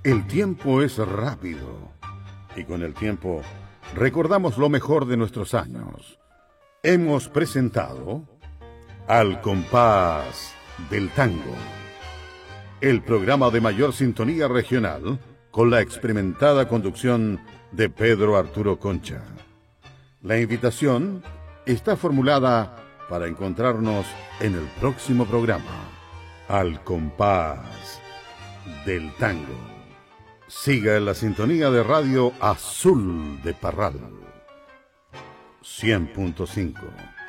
El tiempo es rápido y con el tiempo recordamos lo mejor de nuestros años. Hemos presentado Al Compás del Tango, el programa de mayor sintonía regional con la experimentada conducción de Pedro Arturo Concha. La invitación está formulada para encontrarnos en el próximo programa, Al Compás del Tango. Siga en la sintonía de Radio Azul de Parral 100.5.